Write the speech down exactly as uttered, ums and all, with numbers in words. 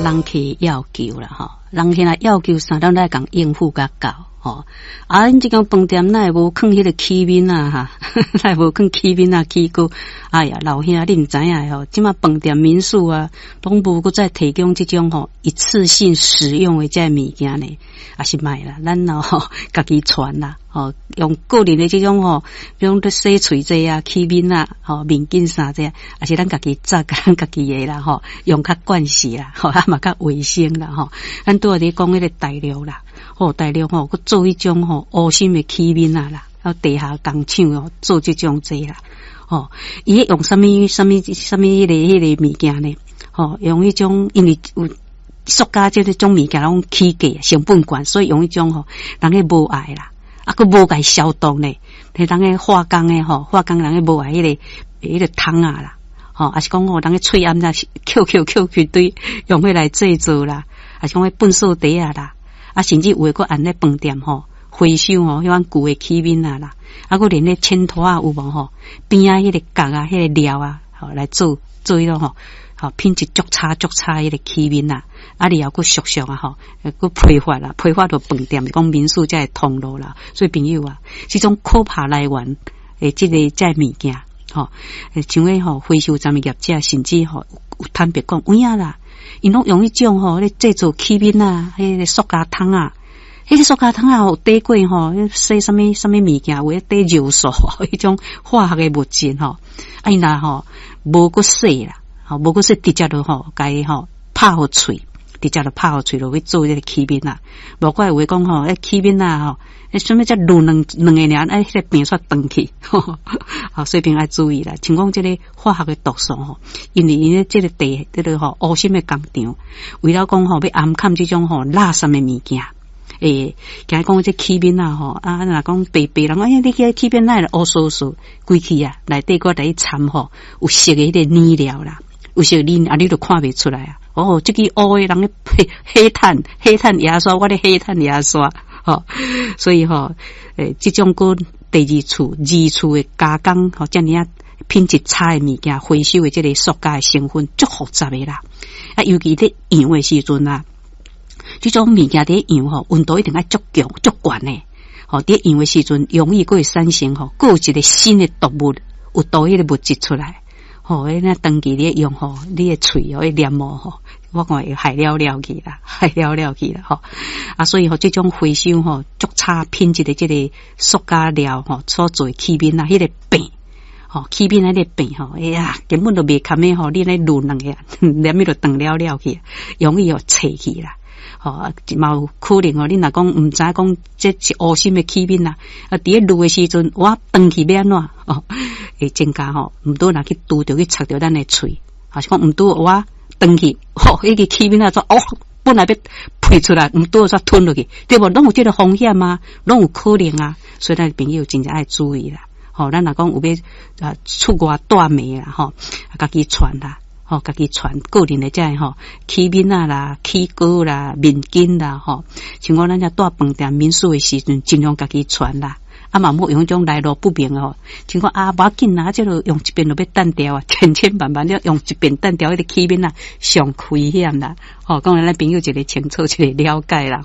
人客要求啦吼，人现在要求啥，咱来讲应付甲到吼。啊，因即间饭店哪会无放迄个起面啊哈？哪会无放起面啊起锅？哎呀，老兄你毋知影吼，即马饭店民宿啊，拢无搁再提供即种吼一次性使用的这物件呢，也是卖啦，咱吼家己传啦。哦，用个人的这种吼，比如说洗喙这啊、起面啊、吼面巾啥这，也是咱家己扎咱家己的啦吼，用较惯势啦，吼，啊嘛较卫生啦吼。咱拄仔伫讲迄个大陆啦，吼大陆吼，佮做一种吼乌心的起面啊啦，啊地下工厂哦做这种这啦，吼，伊用啥物啥物啥物迄个迄个物件呢？吼，用迄种因为有塑胶这种物件拢起价成本高，所以用迄种吼，人个无爱啦。啊，佮无甲消毒呢？迄人个化工诶吼，化工人个无爱迄个迄个汤啊啦，吼，还是讲吼，人个喙暗啦，扣扣扣去堆用迄来制作啦，还是讲迄粪扫地啊啦，啊，甚至有诶个按咧饭店吼，回收吼，迄款旧诶起面啊啦，啊，佮连咧签拖啊有无吼，边啊迄个角啊，迄个料啊，吼来做做迄种吼。好，品质足差足差迄个起面啊，啊，你还佫俗俗啊吼，佫批发啦，批发到饭店，讲民宿才会通路啦。所以朋友啊，这种可怕来源诶，即个即物件，吼，像迄吼回收站诶业者，甚至吼有坦白讲，有影啦，因拢用迄种吼咧制作起面啊，迄个塑胶桶啊，迄个塑胶桶啊，有底过吼，洗什么什么物件，有迄底尿素，迄种化学诶物质吼，啊，因若吼无佫洗啦。吼，无过说直接就吼，甲伊吼拍互喙，直接就拍互喙，就去做迄个起面啊。无怪有话讲吼，迄起面啊吼，迄什么只轮两两个人，哎，迄个变煞断去，吼，好，所以平爱注意啦。像讲即个化学的毒素吼，因为因为即个地，即个吼乌心的工厂，为了讲吼要暗砍即种吼垃圾的物件。诶，今日讲这起面啊吼，啊，若讲白白人，哎呀，你个起面内乌酥酥，规气啊，内底个来掺吼，有色的迄个泥料啦。有时你啊，你都看不出来啊！哦，这个乌的人咧黑黑炭黑炭牙刷，我咧黑炭牙刷，哦，所以吼、哦，诶，这种个第二处、二处的加工，吼、哦，这样啊品质差的物件，回收的这个塑胶的成分，足复杂的啦。啊，尤其在养的时阵啊，这种物件伫养吼，温度一定要足强、足悬的。吼、哦，伫养的时阵，容易佫会产生吼，佫有一个新的毒物，有毒迄个物质出来。吼，迄那长期咧用吼，你诶喙哦，迄黏膜吼，我看会害了了去啦，害了了去啦，吼啊，所以吼，这种回收吼，足差品质的这个塑胶料吼，所做起面啊，迄个病，吼起面迄个病吼，哎呀，根本都袂堪诶吼，你咧轮两个，黏迄个断了了去，容易哦扯去啦。吼，嘛有可能哦，你若讲毋知讲这是乌心的起面啦，啊，伫咧录诶时阵，我断去要安怎哦，会增加吼，毋多若去拄着去插着咱诶喙，还是讲毋多我断去，吼，迄个起面啊，哦，本来要配出来，毋多煞吞落去，对无？拢有这个风险啊，拢有可能啊，所以咱朋友真正爱注意啦。吼，咱若讲有要啊出外带妹啦，吼，家己传啦。吼，家己传个人的这吼，起面啊啦、起锅啦、面巾啦，吼，像我咱遮带饭店民宿的时阵，尽量家己传啦。啊嘛，莫用种来路不明哦，像讲啊，无要紧啊，即落用一遍就要单掉啊，千千万万要用一遍单掉迄个起面啊，上危险啦。吼，讲咱朋友一个清楚，一个了解啦。